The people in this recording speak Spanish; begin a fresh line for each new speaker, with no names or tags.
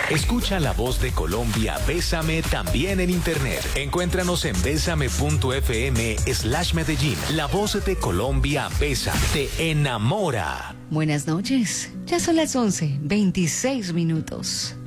Escucha la voz de Colombia, Bésame, también en internet. Encuéntranos en besame.fm/Medellín. La voz de Colombia, Bésame, te enamora.
Buenas noches. Ya son las 11:26.